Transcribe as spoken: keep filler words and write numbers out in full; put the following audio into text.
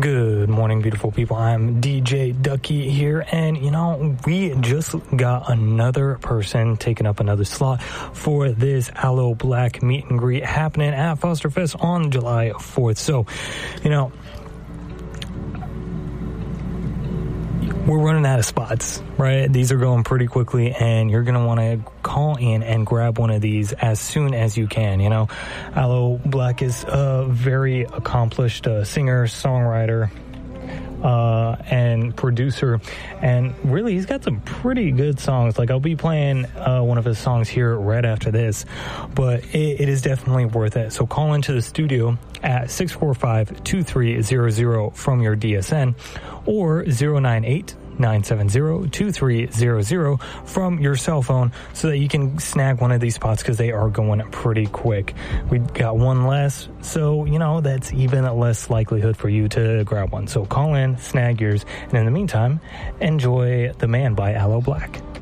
Good morning, beautiful people. I'm D J Ducky here, and you know, we just got another person taking up another slot for this Aloe Blacc meet and greet happening at Foster Fest on July fourth. So, you know, we're running out of spots, right? These are going pretty quickly, and you're going to want to call in and grab one of these as soon as you can. You know, Aloe Blacc is a very accomplished uh, singer, songwriter, uh, and producer, and really, he's got some pretty good songs. Like, I'll be playing uh, one of his songs here right after this, but it, it is definitely worth it. So call into the studio at six four five, two three zero zero from your D S N or zero nine eight, nine seven zero, two three zero zero from your cell phone so that you can snag one of these spots because they are going pretty quick. We got one less, so, you know, that's even less likelihood for you to grab one. So call in, snag yours, and in the meantime, enjoy The Man by Aloe Blacc.